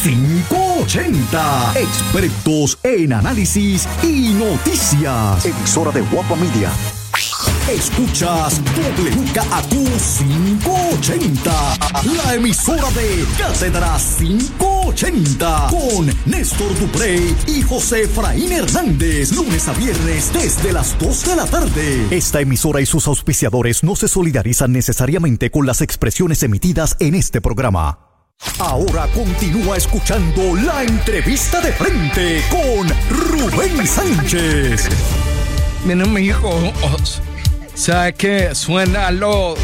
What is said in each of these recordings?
580. Expertos en análisis y noticias. Emisora de Guapa Media. Escuchas WKAQ 580, la emisora de Cátedra 580, con Néstor Duprey y José Efraín Hernández, lunes a viernes desde las 2 de la tarde. Esta emisora y sus auspiciadores no se solidarizan necesariamente con las expresiones emitidas en este programa. Ahora continúa escuchando la entrevista de frente con Rubén Sánchez. Miren, mi hijo, ¿sabes qué? Suénalo.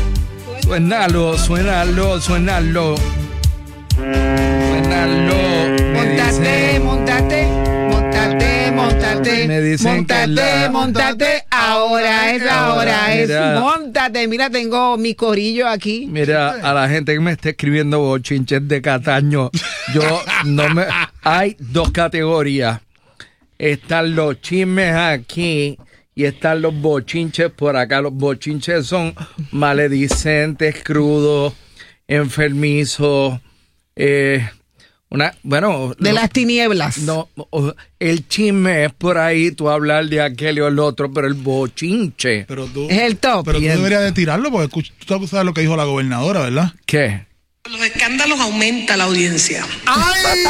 Montate. Ahora es la hora. Mira, Montate. Mira, tengo mi corillo aquí. Mira, a la gente que me está escribiendo bochinches de Cataño, hay dos categorías. Están los chismes aquí y están los bochinches por acá. Los bochinches son maledicentes, crudos, enfermizos, de las tinieblas. No, el chisme es por ahí, tú hablar de aquel y el otro, pero el bochinche es el top. Pero tú deberías de tirarlo porque tú sabes lo que dijo la gobernadora, ¿verdad? ¿Qué? Los escándalos aumenta la audiencia. ¡Ay!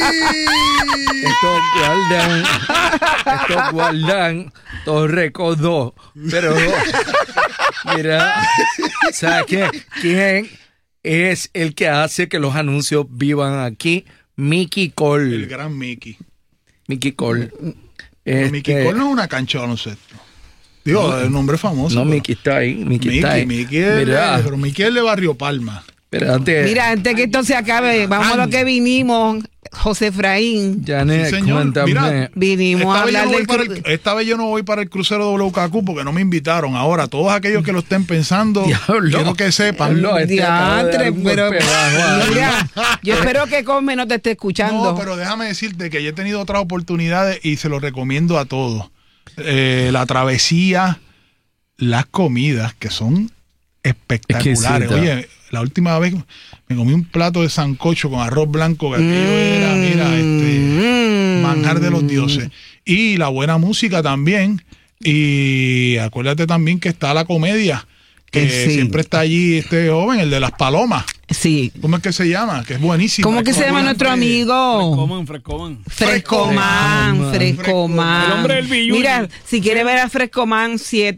Estos guardan, todos recordó. Pero, mira, ¿sabes qué? ¿Quién es el que hace que los anuncios vivan aquí? Mickey Cole. El gran Mickey. Mickey Cole. Mickey Cole no es una cancha de baloncesto. Digo, el nombre famoso. No, pero... Mickey está ahí. Mickey Pero Mickey es de Barrio Palma. Mira, antes que esto se acabe, vamos a lo que vinimos, José Efraín. Janet, sí, señor. cuéntame. Mira, vinimos a hablar esta vez yo no voy para el crucero WKQ porque no me invitaron. Ahora, todos aquellos que lo estén pensando, quiero que sepan. Diantre, pero mira, yo espero que Cosme no te esté escuchando. No, pero déjame decirte que yo he tenido otras oportunidades y se lo recomiendo a todos. La travesía, las comidas, que son espectaculares. Exquisita. Oye, la última vez me comí un plato de sancocho con arroz blanco, que aquello era, manjar de los dioses. Y la buena música también. Y acuérdate también que está la comedia, que siempre está allí este joven, el de las palomas. Sí. ¿Cómo es que se llama? Que es buenísimo. ¿Cómo que se llama nuestro amigo? Frescoman. El hombre del billuyo. Mira, si quiere ver a Frescoman,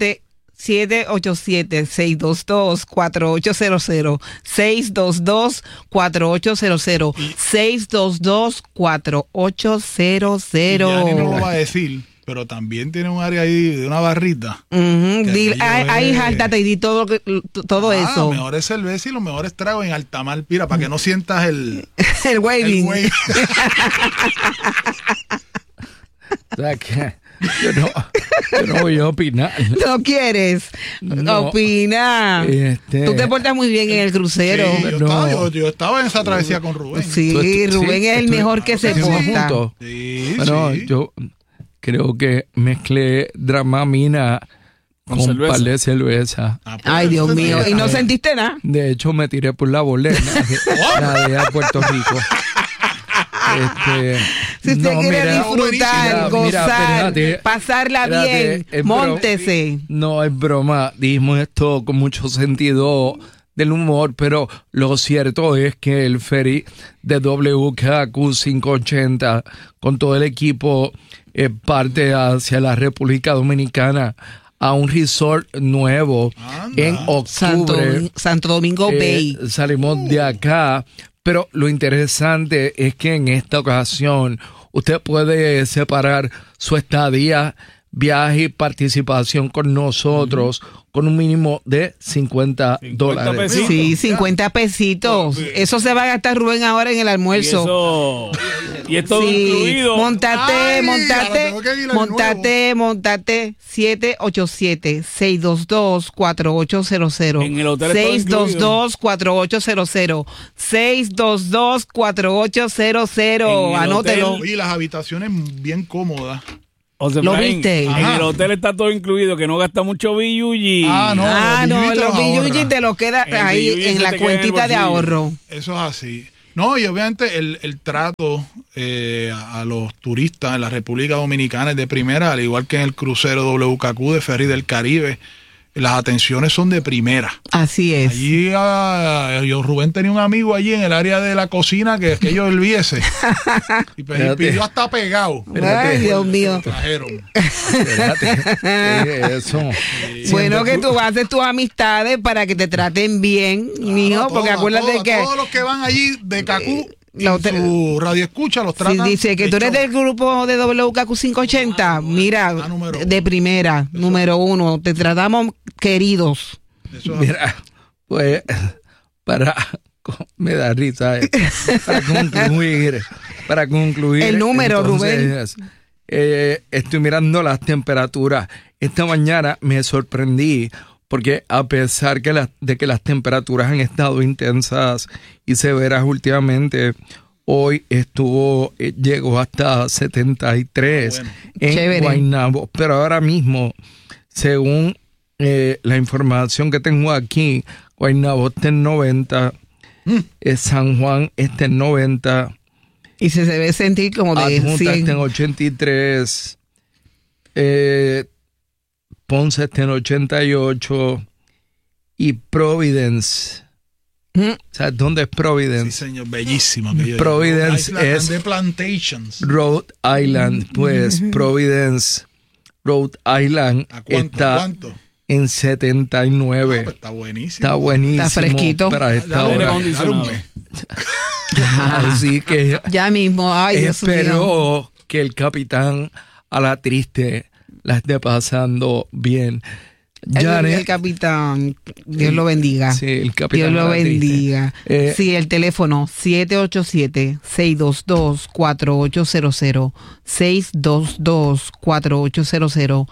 787-622-4800, 622-4800, 622-4800. Yani no lo va a decir, pero también tiene un área ahí de una barrita. Ahí jáltate y di todo eso. Lo mejor es cerveza y los mejores tragos en altamar, mira, para que no sientas el waving. O sea, que yo no voy a opinar. ¿No quieres? No. Opina. Tú te portas muy bien en el crucero. Sí, yo estaba en esa travesía con Rubén. Sí, Rubén es el mejor que se porta. Yo creo que mezclé Dramamina con un par de cerveza. Ay, Dios mío. ¿Y no sentiste nada? De hecho, me tiré por la bolena la de Puerto Rico. Si usted quiere disfrutar, gozar, pasarla bien, móntese. No es broma, dijimos esto con mucho sentido del humor, pero lo cierto es que el ferry de WKQ 580 con todo el equipo parte hacia la República Dominicana a un resort nuevo. En octubre. Santo Domingo Bay. Salimos de acá. Pero lo interesante es que en esta ocasión usted puede separar su estadía, viaje y participación con nosotros con un mínimo de $50. Sí, 50 pesitos. Eso se va a gastar Rubén ahora en el almuerzo. Y es todo incluido. Montate. 787-622-4800. En el hotel 622-4800. 622-4800. Anótelo. Y las habitaciones bien cómodas. ¿Lo viste? En el hotel está todo incluido, que no gasta mucho billuyi. Los billuyi te lo queda ahí en la cuentita de ahorro. Eso es así. No, y obviamente el trato a los turistas en la República Dominicana es de primera, al igual que en el crucero WKQ de Ferry del Caribe. Las atenciones son de primera. Así es. Allí yo, Rubén tenía un amigo allí en el área de la cocina que yo viese. Y pidió hasta pegado. Ay, Dios mío. Trajeron. Eso. Bueno, que tú haces tus amistades para que te traten bien, mijo, porque acuérdate que todos los que van allí de Cacú, su radio escucha, los tratan. Si dice que tú eres del grupo de WKQ 580, mira, de primera, número uno, te tratamos queridos. Mira, pues, me da risa, para concluir. El número, entonces, Rubén. Estoy mirando las temperaturas. Esta mañana me sorprendí porque a pesar de que las temperaturas han estado intensas y severas últimamente, hoy llegó hasta 73 en Guaynabo, pero ahora mismo, según la información que tengo aquí, Guaynabo está en 90, San Juan está en 90, y se debe sentir como de Adjunta está en 83, Ponce está en 88 y Providence. ¿Sabes dónde es Providence? Sí, señor, bellísimo. Providence es de Plantations. Rhode Island, pues Providence, Rhode Island está en 79. Pues está buenísimo. Está buenísimo. Está fresquito. Para esta hora. Así que ya mismo, ay, Dios mío. espero que el capitán a la triste la esté pasando bien. El capitán, Dios lo bendiga. Sí, el capitán. Dios lo bendiga. Sí, el teléfono 787-622-4800, 622-4800,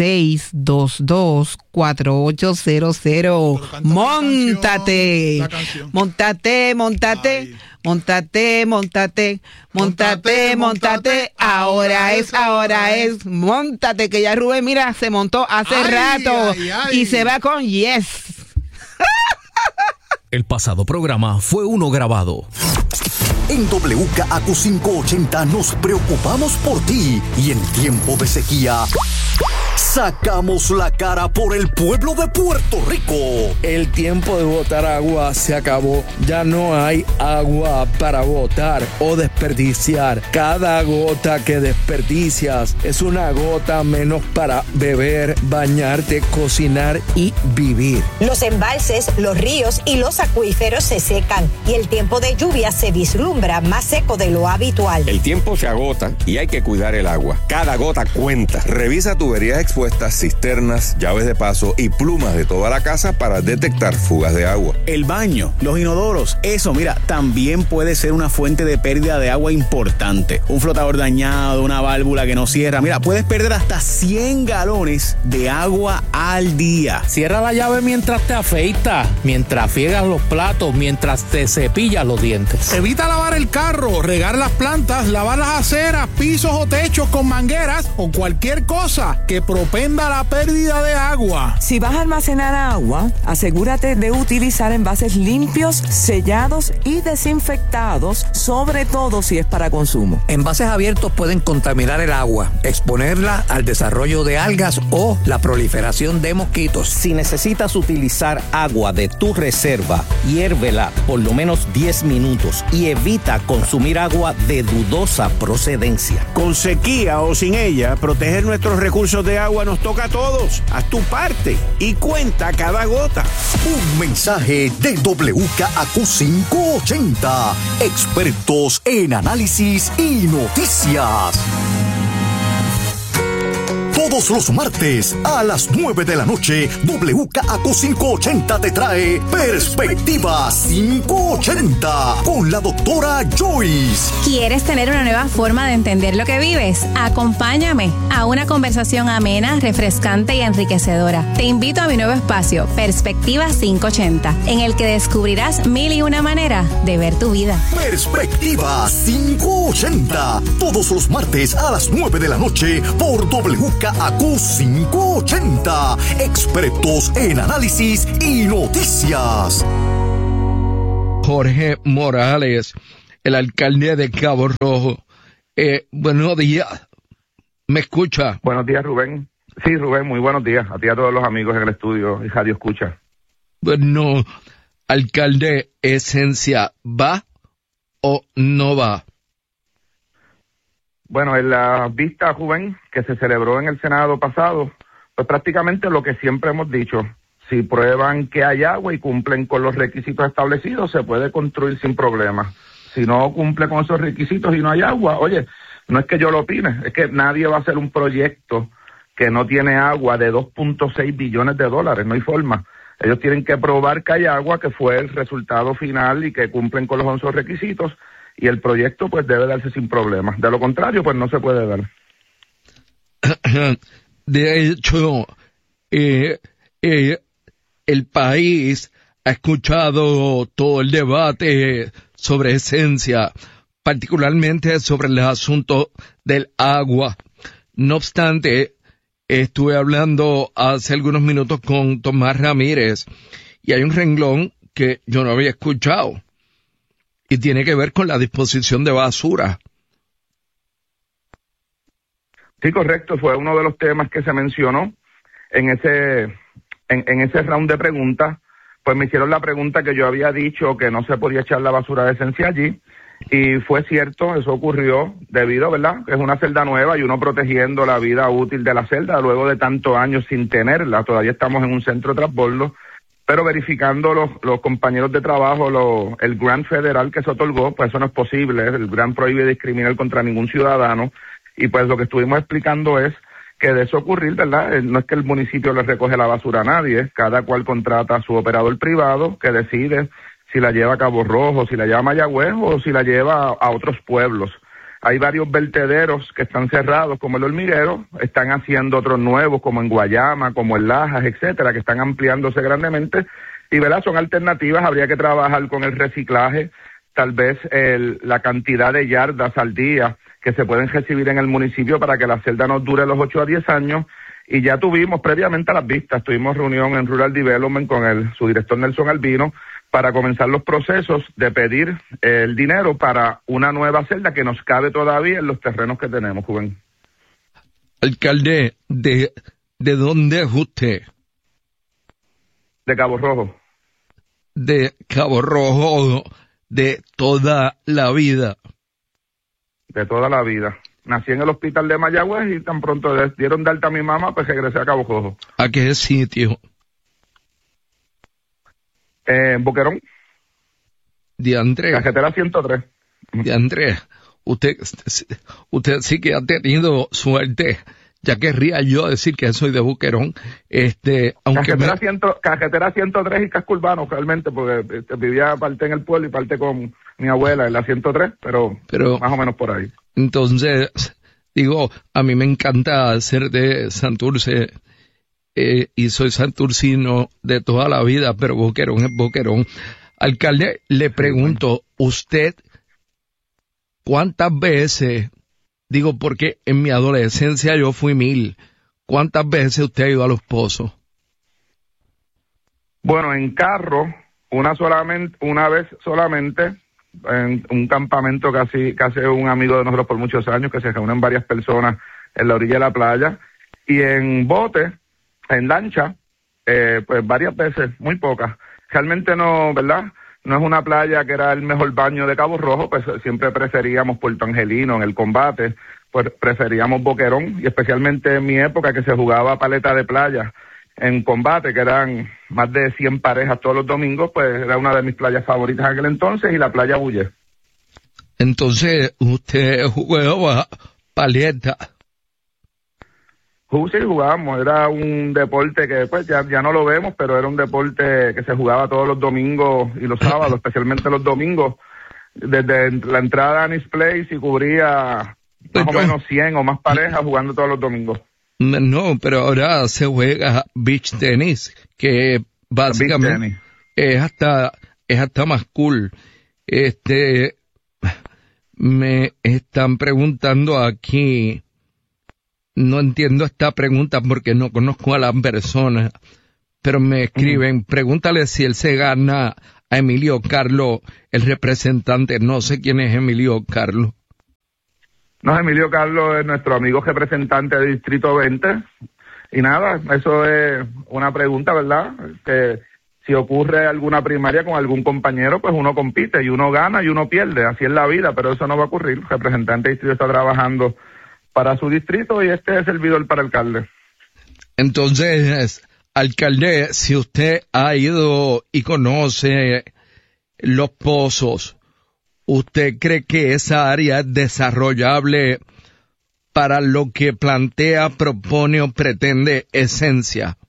622-4800. Móntate. Móntate, móntate. Móntate, móntate, móntate, móntate, ahora es, móntate, que ya Rubén, mira, se montó hace rato y se va con Yes. El pasado programa fue uno grabado. En WKAQ 580 nos preocupamos por ti y en tiempo de sequía sacamos la cara por el pueblo de Puerto Rico. El tiempo de botar agua se acabó. Ya no hay agua para botar o desperdiciar. Cada gota que desperdicias es una gota menos para beber, bañarte, cocinar y vivir. Los embalses, los ríos y los acuíferos se secan y el tiempo de lluvia se vislumbra más seco de lo habitual. El tiempo se agota y hay que cuidar el agua. Cada gota cuenta. Revisa tuberías expuestas, cisternas, llaves de paso y plumas de toda la casa para detectar fugas de agua. El baño, los inodoros, eso, mira, también puede ser una fuente de pérdida de agua importante. Un flotador dañado, una válvula que no cierra, mira, puedes perder hasta 100 galones de agua al día. Cierra la llave mientras te afeitas, mientras friegas los platos, mientras te cepillas los dientes. Evita lavar el carro, regar las plantas, lavar las aceras, pisos o techos con mangueras o cualquier cosa que propenda la pérdida de agua. Si vas a almacenar agua, asegúrate de utilizar envases limpios, sellados y desinfectados, sobre todo si es para consumo. Envases abiertos pueden contaminar el agua, exponerla al desarrollo de algas o la proliferación de mosquitos. Si necesitas utilizar agua de tu reserva, hiérvela por lo menos 10 minutos y evita consumir agua de dudosa procedencia. Con sequía o sin ella, proteger nuestros recursos de agua nos toca a todos. Haz tu parte y cuenta cada gota. Un mensaje de WKAQ 580. Expertos en análisis y noticias. Todos los martes a las 9 de la noche, WKAQ 580 te trae Perspectiva 580 con la doctora Joyce. ¿Quieres tener una nueva forma de entender lo que vives? Acompáñame a una conversación amena, refrescante y enriquecedora. Te invito a mi nuevo espacio, Perspectiva 580, en el que descubrirás 1001 maneras de ver tu vida. Perspectiva 580, todos los martes a las 9 de la noche por WKAQ 580, expertos en análisis y noticias. Jorge Morales, el alcalde de Cabo Rojo. Buenos días. ¿Me escucha? Buenos días, Rubén. Sí, Rubén, muy buenos días. A ti y a todos los amigos en el estudio y Radio Escucha. Bueno, alcalde, Esencia, ¿va o no va? Bueno, en la vista, Rubén, que se celebró en el Senado pasado, pues prácticamente lo que siempre hemos dicho. Si prueban que hay agua y cumplen con los requisitos establecidos, se puede construir sin problema. Si no cumple con esos requisitos y no hay agua, oye, no es que yo lo opine, es que nadie va a hacer un proyecto que no tiene agua de 2.6 billones de dólares, no hay forma. Ellos tienen que probar que hay agua, que fue el resultado final y que cumplen con los 11 requisitos, y el proyecto pues debe darse sin problemas. De lo contrario, pues no se puede dar. De hecho, el país ha escuchado todo el debate sobre Esencia, particularmente sobre el asunto del agua. No obstante, estuve hablando hace algunos minutos con Tomás Ramírez y hay un renglón que yo no había escuchado y tiene que ver con la disposición de basura. Sí, correcto, fue uno de los temas que se mencionó en ese round de preguntas. Pues me hicieron la pregunta que yo había dicho que no se podía echar la basura de Esencia allí, y fue cierto, eso ocurrió debido, ¿verdad?, es una celda nueva y uno protegiendo la vida útil de la celda luego de tantos años sin tenerla. Todavía estamos en un centro de transbordo, pero verificando los compañeros de trabajo, el grant federal que se otorgó, pues eso no es posible. El grant prohíbe discriminar contra ningún ciudadano, y pues lo que estuvimos explicando es que de eso ocurrir, ¿verdad? No es que el municipio le recoge la basura a nadie, cada cual contrata a su operador privado que decide si la lleva a Cabo Rojo, si la lleva a Mayagüez o si la lleva a otros pueblos. Hay varios vertederos que están cerrados, como el Hormiguero, están haciendo otros nuevos, como en Guayama, como en Lajas, etcétera, que están ampliándose grandemente, y ¿verdad?, son alternativas. Habría que trabajar con el reciclaje, tal vez la cantidad de yardas al día que se pueden recibir en el municipio para que la celda nos dure los 8 a 10 años, y ya tuvimos previamente a las vistas, tuvimos reunión en Rural Development con su director Nelson Albino para comenzar los procesos de pedir el dinero para una nueva celda que nos cabe todavía en los terrenos que tenemos, Rubén. Alcalde, ¿de dónde es usted? De Cabo Rojo. De Cabo Rojo, de toda la vida. De toda la vida. Nací en el hospital de Mayagüez y tan pronto dieron de alta a mi mamá, pues regresé a Cabo Rojo. ¿A qué sitio? Boquerón. De Andrés. Carretera 103. De Andrés. Usted sí que ha tenido suerte. Ya querría yo decir que soy de Boquerón. Aunque Carretera 103 y casco urbano, realmente, porque vivía parte en el pueblo y parte con mi abuela en la 103, pero más o menos por ahí. Entonces, digo, a mí me encanta ser de Santurce, y soy santurcino de toda la vida, pero Boquerón es Boquerón. Alcalde, le pregunto, ¿usted cuántas veces, digo porque en mi adolescencia yo fui 1000, cuántas veces usted ha ido a Los Pozos? Bueno, en carro, una vez solamente, en un campamento que hace un amigo de nosotros por muchos años, que se reúnen varias personas en la orilla de la playa, y en bote, en lancha, pues varias veces, muy pocas. Realmente no, ¿verdad?, no es una playa que era el mejor baño de Cabo Rojo, pues siempre preferíamos Puerto Angelino en el combate, pues preferíamos Boquerón, y especialmente en mi época que se jugaba paleta de playa en combate, que eran más de 100 parejas todos los domingos, pues era una de mis playas favoritas en aquel entonces, y la playa Bulle. Entonces, usted jugaba paleta. Sí, jugábamos, era un deporte que pues ya no lo vemos, pero era un deporte que se jugaba todos los domingos y los sábados, especialmente los domingos, desde la entrada a Anis Place, y cubría más o menos 100 o más parejas jugando todos los domingos. No, pero ahora se juega beach tennis, que básicamente es hasta más cool. Me están preguntando aquí, no entiendo esta pregunta porque no conozco a la persona, pero me escriben, pregúntale si él se gana a Emilio Carlos, el representante. No sé quién es Emilio Carlos. No, Emilio Carlos es nuestro amigo representante de Distrito 20. Y nada, eso es una pregunta, ¿verdad? Que si ocurre alguna primaria con algún compañero, pues uno compite y uno gana y uno pierde. Así es la vida, pero eso no va a ocurrir. El representante de distrito está trabajando para su distrito y este es servidor para alcalde. Entonces, alcalde, si usted ha ido y conoce Los Pozos, ¿usted cree que esa área es desarrollable para lo que plantea, propone o pretende Esencia?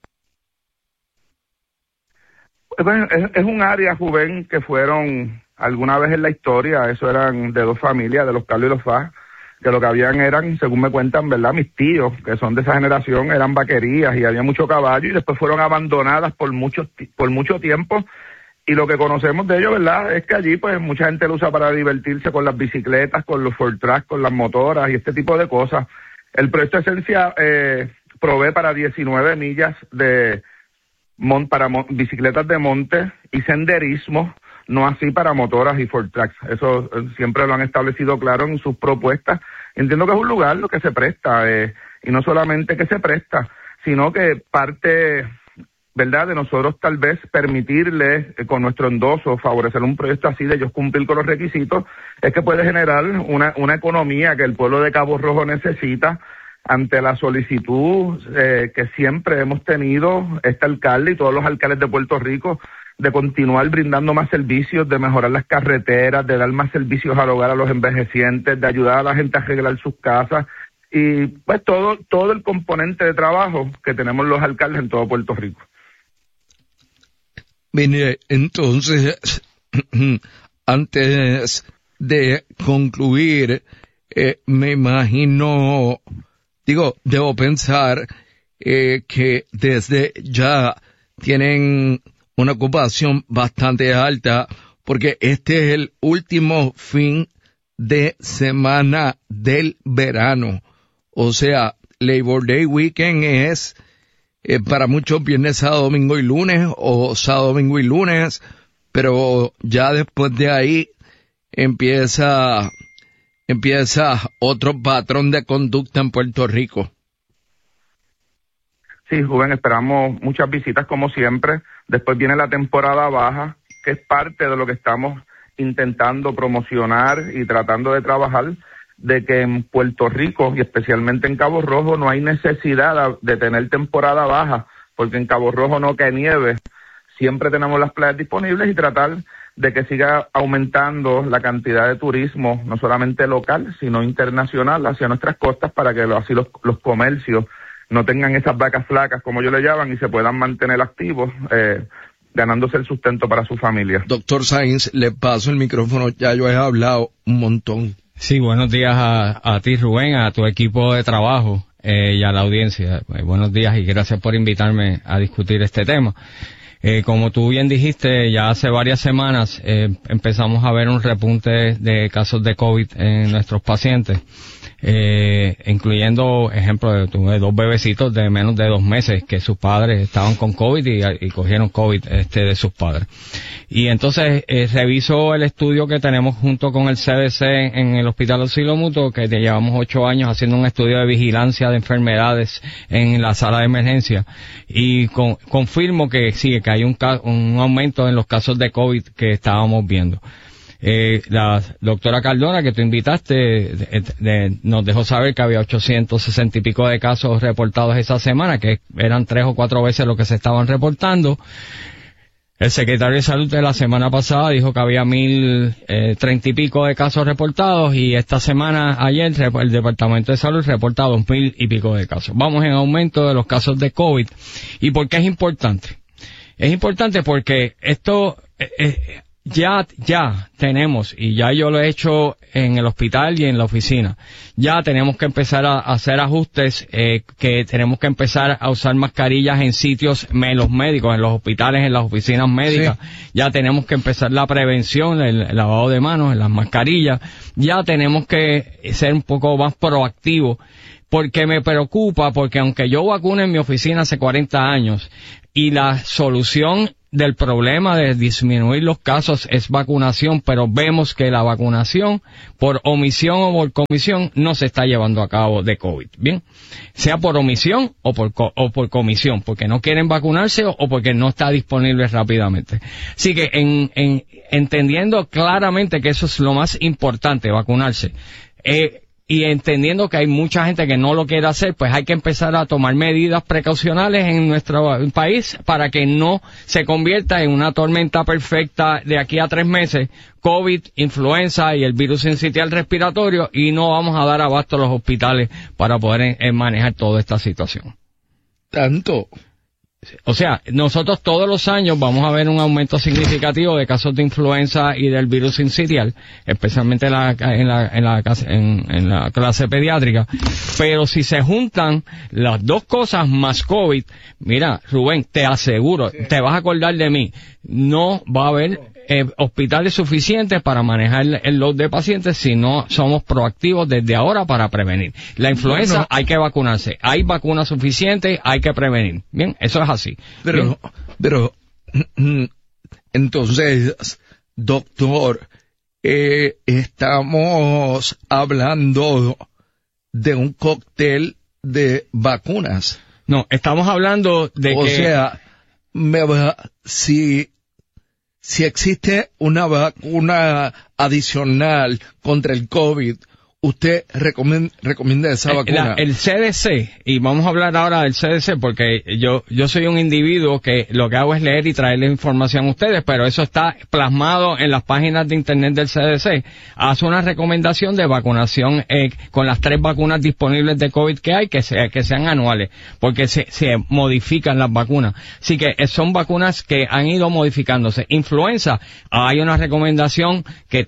Bueno, es un área, Juven, que fueron alguna vez en la historia, eso eran de dos familias, de los Carlos y los Faz, que lo que habían eran, según me cuentan, ¿verdad? Mis tíos, que son de esa generación, eran vaquerías y había mucho caballo y después fueron abandonadas por mucho tiempo. Y lo que conocemos de ellos, ¿verdad?, es que allí pues mucha gente lo usa para divertirse con las bicicletas, con los Ford Track, con las motoras y este tipo de cosas. El proyecto Esencia provee para 19 millas de para bicicletas de monte y senderismo, no así para motoras y Ford Tracks. Eso siempre lo han establecido claro en sus propuestas. Entiendo que es un lugar lo que se presta, y no solamente que se presta, sino que parte, ¿verdad?, de nosotros tal vez permitirles con nuestro endoso favorecer un proyecto así de ellos cumplir con los requisitos, es que puede generar una economía que el pueblo de Cabo Rojo necesita ante la solicitud que siempre hemos tenido este alcalde y todos los alcaldes de Puerto Rico de continuar brindando más servicios, de mejorar las carreteras, de dar más servicios al hogar a los envejecientes, de ayudar a la gente a arreglar sus casas y pues todo el componente de trabajo que tenemos los alcaldes en todo Puerto Rico. Mire, entonces, antes de concluir, me imagino, debo pensar que desde ya tienen una ocupación bastante alta, porque este es el último fin de semana del verano. O sea, Labor Day Weekend es para muchos viernes, sábado, domingo y lunes, o sábado, domingo y lunes, pero ya después de ahí empieza otro patrón de conducta en Puerto Rico. Sí, Juven, esperamos muchas visitas como siempre. Después viene la temporada baja, que es parte de lo que estamos intentando promocionar y tratando de trabajar, de que en Puerto Rico y especialmente en Cabo Rojo no hay necesidad de tener temporada baja, porque en Cabo Rojo no cae nieve. Siempre tenemos las playas disponibles y tratar de que siga aumentando la cantidad de turismo, no solamente local, sino internacional, hacia nuestras costas, para que así los comercios no tengan esas vacas flacas, como ellos le llaman, y se puedan mantener activos, ganándose el sustento para su familia. Doctor Sainz, le paso el micrófono, ya yo he hablado un montón. Sí, buenos días a ti, Rubén, a tu equipo de trabajo y a la audiencia. Buenos días y gracias por invitarme a discutir este tema. Como tú bien dijiste, ya hace varias semanas empezamos a ver un repunte de casos de COVID en nuestros pacientes, incluyendo, ejemplo, tuve 2 bebecitos de menos de 2 meses que sus padres estaban con COVID y cogieron COVID de sus padres. Y entonces reviso el estudio que tenemos junto con el CDC en el Hospital Auxilio Mutuo, que llevamos 8 años haciendo un estudio de vigilancia de enfermedades en la sala de emergencia, y confirmo que sí, que hay un aumento en los casos de COVID que estábamos viendo. La doctora Cardona, que tú invitaste, nos dejó saber que había 860 y pico de casos reportados esa semana, que eran 3 o 4 veces lo que se estaban reportando. El secretario de Salud de la semana pasada dijo que había 1,030 y pico de casos reportados, y esta semana, ayer, el Departamento de Salud reporta 2,000 y pico de casos. Vamos en aumento de los casos de COVID. ¿Y por qué es importante? Es importante porque esto ya tenemos, y ya yo lo he hecho en el hospital y en la oficina, ya tenemos que empezar a hacer ajustes, que tenemos que empezar a usar mascarillas en sitios, los médicos, en los hospitales, en las oficinas médicas, sí. Ya tenemos que empezar la prevención, el lavado de manos, en las mascarillas, ya tenemos que ser un poco más proactivos porque me preocupa, porque aunque yo vacuné en mi oficina hace 40 años y la solución del problema de disminuir los casos es vacunación, pero vemos que la vacunación por omisión o por comisión no se está llevando a cabo de COVID, bien, sea por omisión o por comisión, porque no quieren vacunarse o porque no está disponible rápidamente. Así que entendiendo claramente que eso es lo más importante, vacunarse, y entendiendo que hay mucha gente que no lo quiere hacer, pues hay que empezar a tomar medidas precaucionales en nuestro país para que no se convierta en una tormenta perfecta de aquí a 3 meses, COVID, influenza y el virus sincitial respiratorio, y no vamos a dar abasto a los hospitales para poder manejar toda esta situación. Tanto. O sea, nosotros todos los años vamos a ver un aumento significativo de casos de influenza y del virus sincitial, especialmente en la clase pediátrica. Pero si se juntan las dos cosas más COVID, mira, Rubén, te aseguro, te vas a acordar de mí, no va a haber hospitales suficientes para manejar el load de pacientes si no somos proactivos desde ahora para prevenir. La influenza hay que vacunarse, hay vacunas suficientes, hay que prevenir. Bien, eso es así. Pero entonces, doctor, estamos hablando de un cóctel de vacunas. No, estamos hablando de o sea, si existe una vacuna adicional contra el COVID, ¿usted recomienda esa vacuna? El CDC, y vamos a hablar ahora del CDC, porque yo soy un individuo que lo que hago es leer y traerle información a ustedes, pero eso está plasmado en las páginas de internet del CDC. Hace una recomendación de vacunación con las 3 vacunas disponibles de COVID que hay, que sean anuales, porque se modifican las vacunas. Así que son vacunas que han ido modificándose. Influenza, hay una recomendación que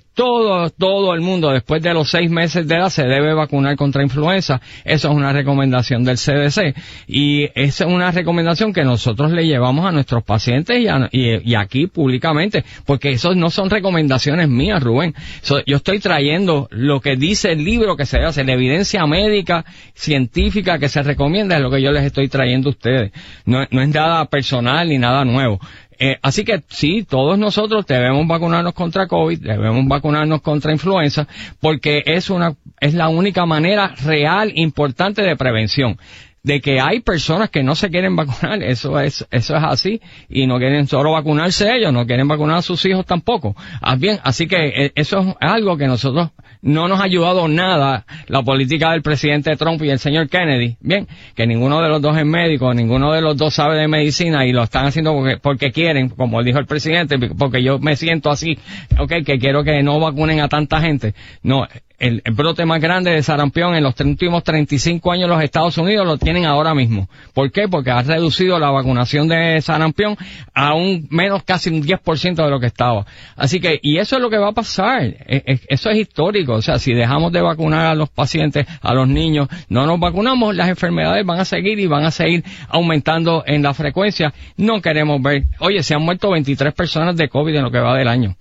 todo el mundo después de los 6 meses de edad se debe vacunar contra influenza. Eso es una recomendación del CDC y esa es una recomendación que nosotros le llevamos a nuestros pacientes y aquí públicamente, porque eso no son recomendaciones mías, Rubén. Yo estoy trayendo lo que dice el libro que se hace, la evidencia médica, científica que se recomienda, es lo que yo les estoy trayendo a ustedes. No es nada personal ni nada nuevo. Así que sí, todos nosotros debemos vacunarnos contra COVID, debemos vacunarnos contra influenza, porque es la única manera real, importante de prevención. De que hay personas que no se quieren vacunar, eso es así, y no quieren solo vacunarse ellos, no quieren vacunar a sus hijos tampoco. Así que eso es algo que nosotros no nos ha ayudado nada, la política del presidente Trump y el señor Kennedy, bien, que ninguno de los dos es médico, ninguno de los dos sabe de medicina y lo están haciendo porque quieren, como dijo el presidente, porque yo me siento así, que quiero que no vacunen a tanta gente. No, el brote más grande de sarampión en los últimos 35 años en los Estados Unidos lo tienen ahora mismo. ¿Por qué? Porque ha reducido la vacunación de sarampión a casi un 10% de lo que estaba. Así que, y eso es lo que va a pasar. Eso es histórico. O sea, si dejamos de vacunar a los pacientes, a los niños, no nos vacunamos, las enfermedades van a seguir y van a seguir aumentando en la frecuencia. No queremos ver, oye, se han muerto 23 personas de COVID en lo que va del año.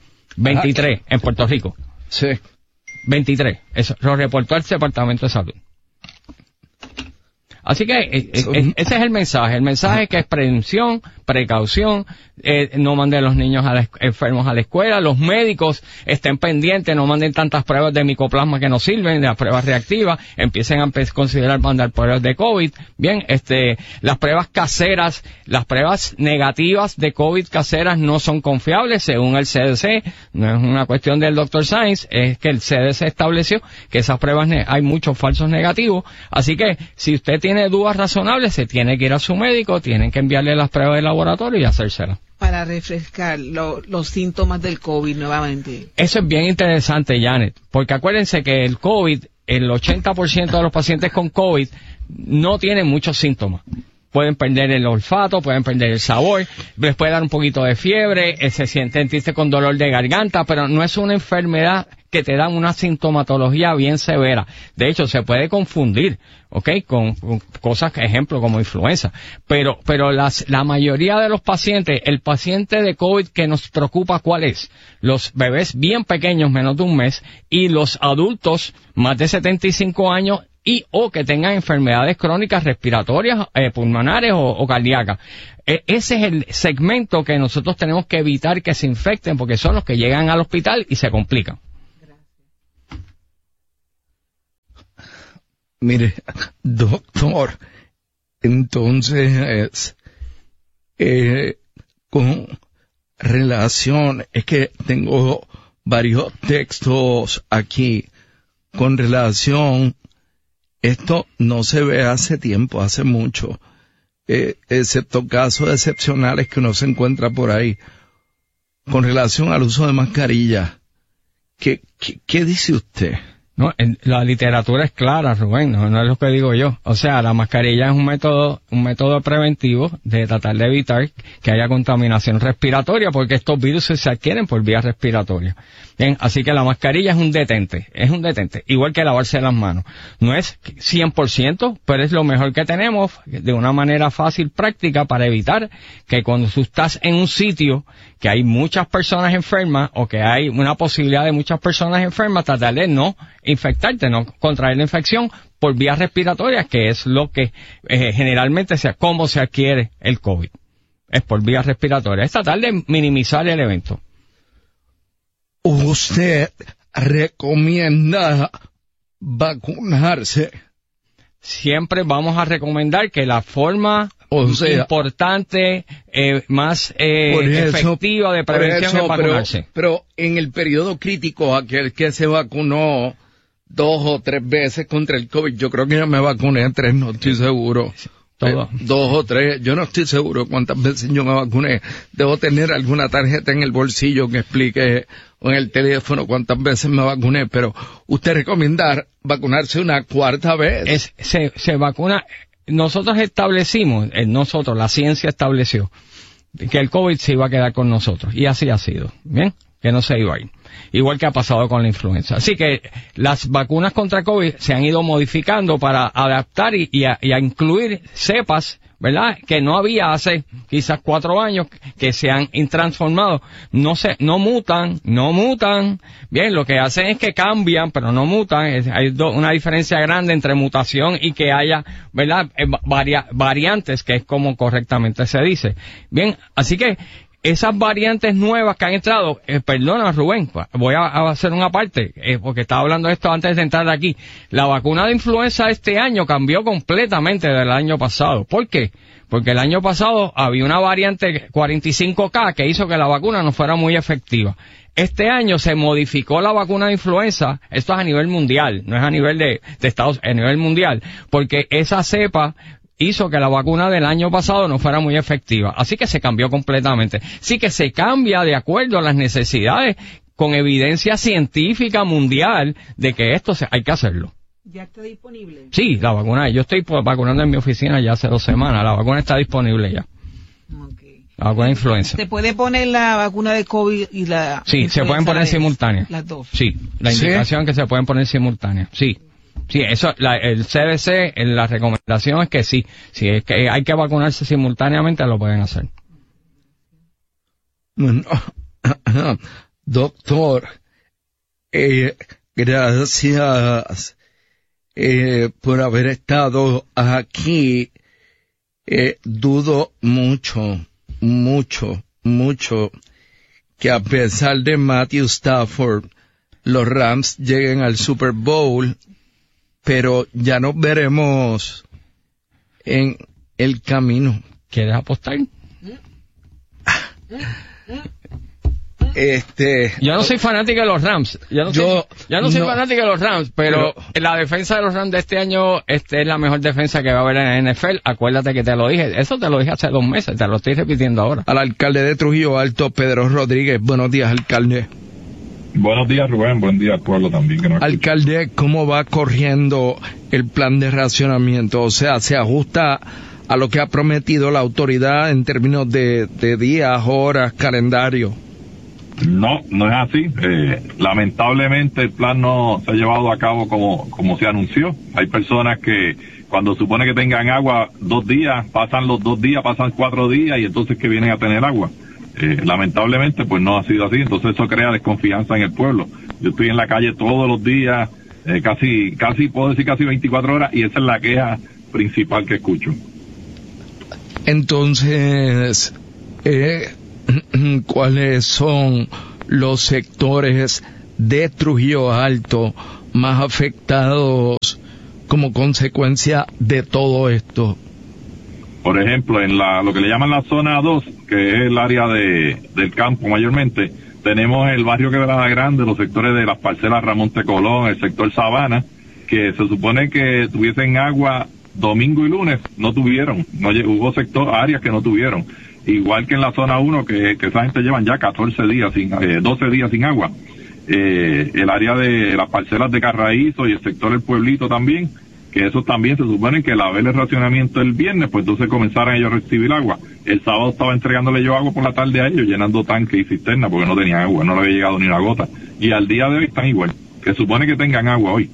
23 en Puerto Rico. Sí. 23, eso lo reportó el Departamento de Salud. Así que ese es el mensaje que es prevención, precaución, no manden los niños enfermos a la escuela, los médicos estén pendientes, no manden tantas pruebas de micoplasma que no sirven, las pruebas reactivas, empiecen a considerar mandar pruebas de COVID, bien, las pruebas caseras, las pruebas negativas de COVID caseras no son confiables según el CDC, no es una cuestión del Dr. Science, es que el CDC estableció que esas pruebas hay muchos falsos negativos, así que si usted tiene dudas razonables, se tiene que ir a su médico, tienen que enviarle las pruebas de laboratorio y hacérselas. Para refrescar los síntomas del COVID nuevamente. Eso es bien interesante, Janet, porque acuérdense que el COVID, el 80% de los pacientes con COVID no tienen muchos síntomas. Pueden perder el olfato, pueden perder el sabor, les puede dar un poquito de fiebre, se sienten tristes con dolor de garganta, pero no es una enfermedad que te dan una sintomatología bien severa. De hecho, se puede confundir, con cosas, ejemplo, como influenza. Pero la mayoría de los pacientes, el paciente de COVID que nos preocupa, ¿cuál es? Los bebés bien pequeños, menos de un mes, y los adultos, más de 75 años, y o que tengan enfermedades crónicas respiratorias, pulmonares o cardíacas. Ese es el segmento que nosotros tenemos que evitar que se infecten, porque son los que llegan al hospital y se complican. Mire, doctor, entonces, con relación, es que tengo varios textos aquí con relación, esto no se ve hace tiempo, hace mucho, excepto casos excepcionales que uno se encuentra por ahí, con relación al uso de mascarillas. ¿Qué dice usted? No, la literatura es clara, Rubén, no es lo que digo yo. O sea, la mascarilla es un método preventivo de tratar de evitar que haya contaminación respiratoria, porque estos virus se adquieren por vías respiratorias. Bien, así que la mascarilla es un detente, igual que lavarse las manos. No es 100%, pero es lo mejor que tenemos de una manera fácil, práctica, para evitar que cuando tú estás en un sitio que hay muchas personas enfermas o que hay una posibilidad de muchas personas enfermas, tratar de no infectarte, no contraer la infección por vías respiratorias, que es lo que generalmente cómo se adquiere el COVID. Es por vías respiratorias. Es tratar de minimizar el evento. ¿Usted recomienda vacunarse? Siempre vamos a recomendar que la forma importante, más efectiva de prevención es vacunarse. Pero en el periodo crítico, aquel que se vacunó 2 o 3 veces contra el COVID, yo creo que ya me vacuné 3, no estoy seguro. 2 o 3, yo no estoy seguro cuántas veces yo me vacuné. Debo tener alguna tarjeta en el bolsillo que explique, o en el teléfono, cuántas veces me vacuné, pero usted recomienda vacunarse una 4ª vez. Se vacuna. Nosotros establecimos, la ciencia estableció que el COVID se iba a quedar con nosotros, y así ha sido, ¿bien? Que no se iba a ir. Igual que ha pasado con la influenza. Así que las vacunas contra COVID se han ido modificando para adaptar y a incluir cepas, ¿verdad?, que no había hace quizás 4 años, que se han transformado. No mutan. Bien, lo que hacen es que cambian, pero no mutan. Hay una diferencia grande entre mutación y que haya, ¿verdad?, variantes, que es como correctamente se dice. Bien, así que esas variantes nuevas que han entrado, perdona Rubén, voy a hacer una parte, porque estaba hablando de esto antes de entrar aquí. La vacuna de influenza este año cambió completamente del año pasado. ¿Por qué? Porque el año pasado había una variante 45K que hizo que la vacuna no fuera muy efectiva. Este año se modificó la vacuna de influenza, esto es a nivel mundial, no es a nivel de Estados Unidos, a nivel mundial, porque esa cepa hizo que la vacuna del año pasado no fuera muy efectiva. Así que se cambió completamente. Así que se cambia de acuerdo a las necesidades, con evidencia científica mundial de que esto hay que hacerlo. ¿Ya está disponible? Sí, la vacuna. Yo estoy vacunando en mi oficina ya hace 2 semanas. La vacuna está disponible ya. Okay. La vacuna de influenza. ¿Se puede poner la vacuna de COVID y la Sí, se pueden poner simultáneas. Las dos. Sí, la indicación es que se pueden poner simultáneas. Sí. Sí, eso, el CDC, la recomendación es que sí. Si es que hay que vacunarse simultáneamente, lo pueden hacer. Bueno, doctor, gracias por haber estado aquí. Dudo mucho que a pesar de Matthew Stafford, los Rams lleguen al Super Bowl, pero ya nos veremos en el camino. ¿Quieres apostar? Yo no soy fanático de los Rams. Yo no soy fanático de los Rams, pero la defensa de los Rams de este año es la mejor defensa que va a haber en la NFL. Acuérdate que te lo dije. Eso te lo dije hace 2 meses. Te lo estoy repitiendo ahora. Al alcalde de Trujillo Alto, Pedro Rodríguez. Buenos días, alcalde. Buenos días, Rubén. Buen día al pueblo también. Alcalde, ¿cómo va corriendo el plan de racionamiento? O sea, ¿se ajusta a lo que ha prometido la autoridad en términos de días, horas, calendario? No es así. Lamentablemente el plan no se ha llevado a cabo como se anunció. Hay personas que cuando supone que tengan agua 2 días, pasan los 2 días, pasan 4 días y entonces que vienen a tener agua. Lamentablemente pues no ha sido así, entonces eso crea desconfianza en el pueblo. Yo estoy en la calle todos los días casi puedo decir casi 24 horas, y esa es la queja principal que escucho. Entonces, ¿cuáles son los sectores de Trujillo Alto más afectados como consecuencia de todo esto? Por ejemplo, en lo que le llaman la zona 2, que es el área del campo mayormente, tenemos el barrio Quebrada Grande, los sectores de las parcelas Ramón T. Colón, el sector Sabana, que se supone que tuviesen agua domingo y lunes, no tuvieron, hubo áreas que no tuvieron. Igual que en la zona 1, que esa gente llevan ya 12 días sin agua. El área de las parcelas de Carraízo y el sector del Pueblito también, que eso también se supone que al haber el racionamiento el viernes, pues entonces comenzaron ellos a recibir agua. El sábado estaba entregándole yo agua por la tarde a ellos, llenando tanques y cisternas, porque no tenían agua, no le había llegado ni una gota. Y al día de hoy están igual, que supone que tengan agua hoy.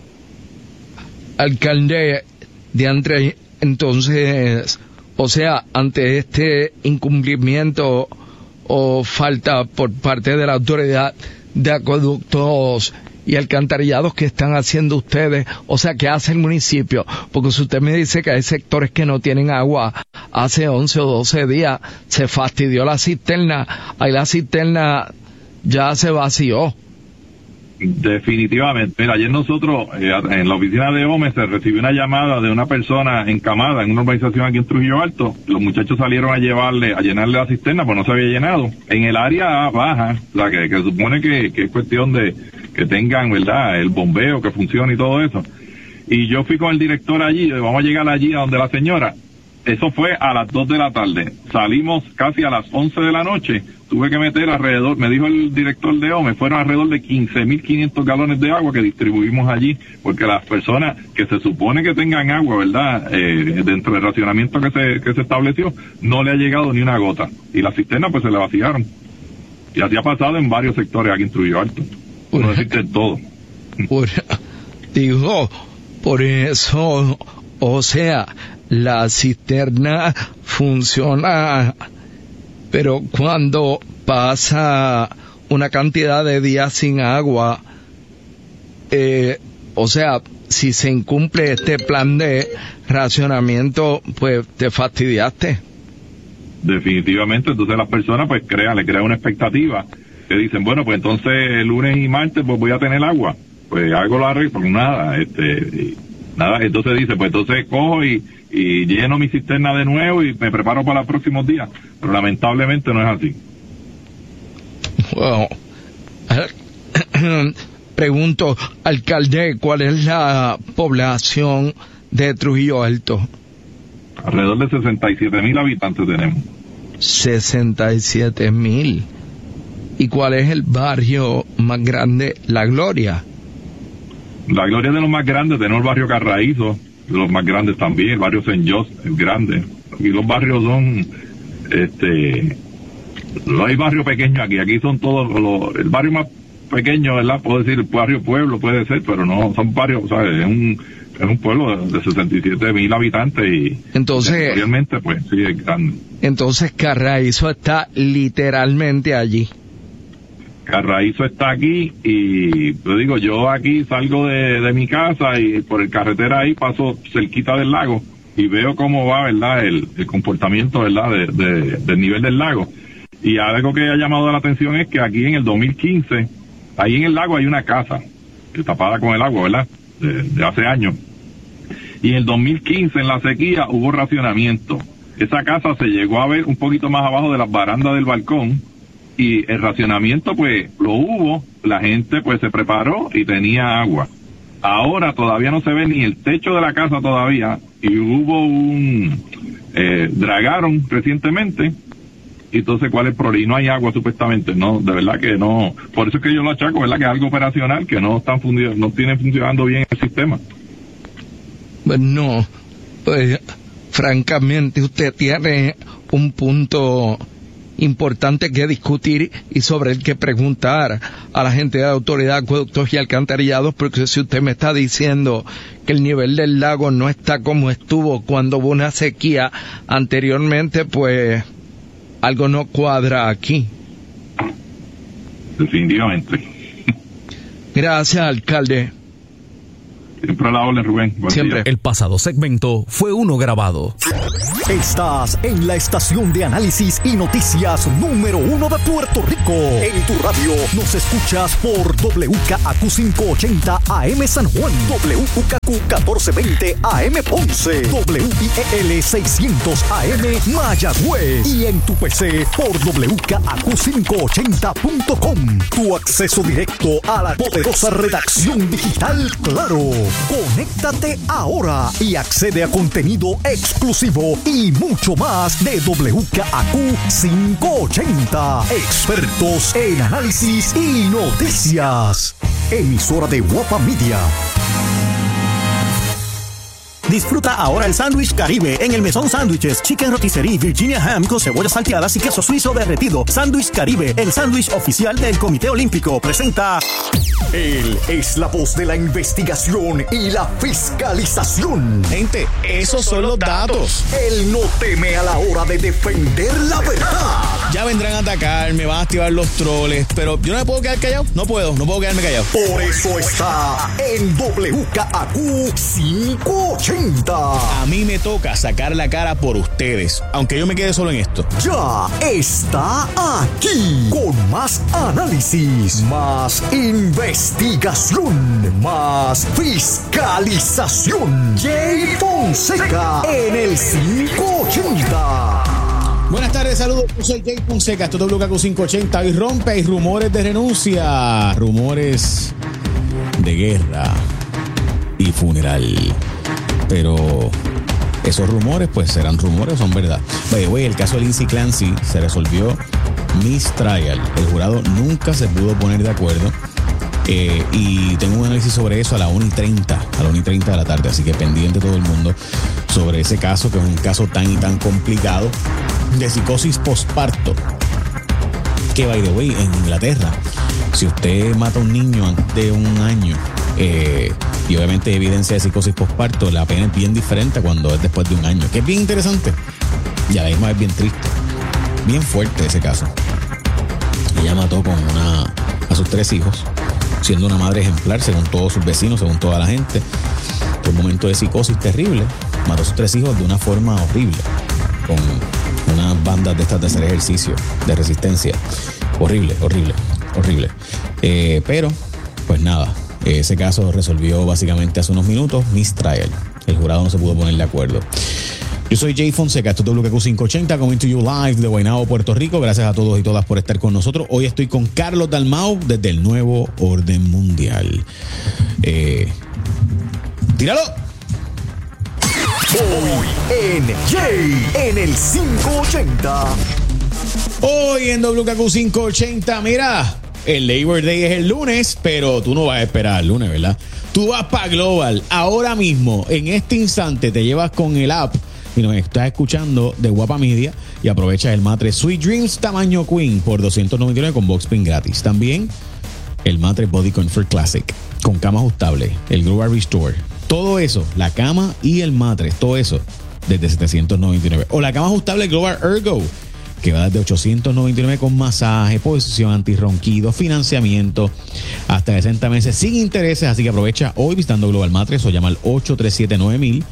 Alcalde Diantre, entonces, o sea, ante este incumplimiento o falta por parte de la autoridad de acueductos y alcantarillados que están haciendo ustedes, o sea, ¿qué hace el municipio? Porque si usted me dice que hay sectores que no tienen agua hace 11 o 12 días, se fastidió la cisterna, ahí la cisterna ya se vació. Definitivamente. Mira, ayer nosotros, en la oficina de OME, se recibió una llamada de una persona encamada en una urbanización aquí en Trujillo Alto. Los muchachos salieron a llenarle la cisterna, pues no se había llenado. En el área baja, o sea, que supone que es cuestión de que tengan, ¿verdad?, el bombeo, que funcione y todo eso. Y yo fui con el director allí, vamos a llegar allí a donde la señora. Eso fue a las 2 de la tarde. Salimos casi a las 11 de la noche. Tuve que meter alrededor, me dijo el director de OME, fueron alrededor de 15.500 galones de agua que distribuimos allí, porque las personas que se supone que tengan agua, ¿verdad?, dentro del racionamiento que se estableció, no le ha llegado ni una gota. Y las cisternas pues se le vaciaron. Y así ha pasado en varios sectores aquí en Trujillo Alto. No existe todo. Por eso, o sea, la cisterna funciona, pero cuando pasa una cantidad de días sin agua, o sea, si se incumple este plan de racionamiento, pues te fastidiaste. Definitivamente, entonces las personas pues le crean una expectativa, que dicen, bueno, pues entonces el lunes y martes pues voy a tener agua, pues hago la arreglo, pues nada, entonces dice, pues entonces cojo y lleno mi cisterna de nuevo y me preparo para los próximos días, pero lamentablemente no es así. Bueno, pregunto, alcalde, ¿cuál es la población de Trujillo Alto? Alrededor de 67,000 habitantes tenemos. 67,000. ¿Y cuál es el barrio más grande? La Gloria. La Gloria es de los más grandes, tenemos el barrio Carraízo, de los más grandes también, el barrio St. Jos es grande. Aquí los barrios son, no hay barrio pequeño aquí son todos el barrio más pequeño, ¿verdad? Puedo decir el barrio Pueblo, puede ser, pero no, son barrios, ¿sabes? Es un pueblo de 67,000 habitantes y entonces, realmente pues sí es grande. Entonces Carraízo está literalmente allí. Carraízo está aquí y te digo, yo aquí salgo de mi casa y por el carretera ahí paso cerquita del lago y veo cómo va, ¿verdad?, el comportamiento, ¿verdad?, del nivel del lago. Y algo que ha llamado la atención es que aquí en el 2015, ahí en el lago hay una casa tapada con el agua, ¿verdad?, de hace años. Y en el 2015, en la sequía, hubo racionamiento. Esa casa se llegó a ver un poquito más abajo de las barandas del balcón y el racionamiento pues lo hubo, la gente pues se preparó y tenía agua. Ahora todavía no se ve ni el techo de la casa todavía y hubo dragaron recientemente. Entonces, ¿cuál es el problema? Y no hay agua supuestamente, no, de verdad que no. Por eso es que yo lo achaco, ¿verdad?, que es algo operacional, que no tiene funcionando bien el sistema. No, pues francamente usted tiene un punto importante que discutir y sobre el que preguntar a la gente de la autoridad de acueductos y alcantarillados, porque si usted me está diciendo que el nivel del lago no está como estuvo cuando hubo una sequía anteriormente, pues algo no cuadra aquí. Definitivamente. Gracias, alcalde. Siempre a la orden, Rubén. Buen Siempre. día. El pasado segmento fue uno grabado. Estás en la estación de análisis y noticias número 1 de Puerto Rico. En tu radio nos escuchas por WKAQ 580 AM San Juan, WKQ 1420 AM Ponce, WIEL 600 AM Mayagüez y en tu PC por WKAQ580.com. Tu acceso directo a la poderosa redacción digital Claro. Conéctate ahora y accede a contenido exclusivo y mucho más de WKAQ 580. Expertos en análisis y noticias. Emisora de Guapa Media. Disfruta ahora el sándwich Caribe en el Mesón Sándwiches, Chicken Rotisserie, Virginia Ham con cebollas salteadas y queso suizo derretido. Sándwich Caribe, el sándwich oficial del Comité Olímpico, presenta... Él es la voz de la investigación y la fiscalización. Gente, esos son los datos. Él no teme a la hora de defender la verdad. Ya vendrán a atacar, me van a activar los troles, pero yo no me puedo quedar callado. No puedo quedarme callado. Por eso está en WKAQ 580. A mí me toca sacar la cara por ustedes, aunque yo me quede solo en esto. Ya está aquí, con más análisis, más investigación, más fiscalización. Jay Fonseca en el 580. Buenas tardes, saludos, yo soy Jay Fonseca, esto es WKAQ 580 y rompe, hay rumores de renuncia, rumores de guerra y funeral, pero esos rumores pues serán rumores o son verdad. El caso de Lindsay Clancy se resolvió mistrial, el jurado nunca se pudo poner de acuerdo. Y tengo un análisis sobre eso a la 1:30 de la tarde, así que pendiente todo el mundo sobre ese caso, que es un caso tan y tan complicado de psicosis posparto, que by the way, en Inglaterra, si usted mata a un niño antes de un año y obviamente evidencia de psicosis posparto, la pena es bien diferente a cuando es después de un año, que es bien interesante y a la misma es bien triste, bien fuerte ese caso. Ella mató a sus 3 hijos, siendo una madre ejemplar según todos sus vecinos, según toda la gente. Fue un momento de psicosis terrible. Mató a sus 3 hijos de una forma horrible, con unas bandas de estas de hacer ejercicio, de resistencia. Horrible. Pero, pues nada, ese caso resolvió básicamente hace unos minutos mistrial. El jurado no se pudo poner de acuerdo. Yo soy Jay Fonseca, esto es WKAQ 580, coming to you live de Guaynabo, Puerto Rico. Gracias a todos y todas por estar con nosotros. Hoy estoy con Carlos Dalmau desde el Nuevo Orden Mundial. ¡Tíralo! Hoy en Jay en el 580. Hoy en WKAQ 580, mira, el Labor Day es el lunes, pero tú no vas a esperar el lunes, ¿verdad? Tú vas para Global ahora mismo, en este instante, te llevas con el app y nos estás escuchando de Guapa Media y aprovechas el matre Sweet Dreams tamaño Queen por $299 con box spring gratis. También el matre Body Comfort Classic con cama ajustable, el Global Restore, todo eso, la cama y el matre, todo eso desde $799. O la cama ajustable Global Ergo, que va desde $899 con masaje, posición antirronquido, financiamiento hasta 60 meses sin intereses. Así que aprovecha hoy visitando Global Matres o llama al 837-9000.